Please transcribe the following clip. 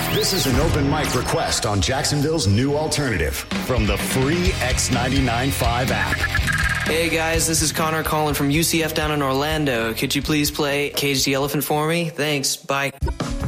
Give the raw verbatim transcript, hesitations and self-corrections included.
This is an open mic request on Jacksonville's new alternative from the free X ninety-nine point five app. Hey guys, this is Connor calling from U C F down in Orlando. Could you please play Cage the Elephant for me? Thanks, bye.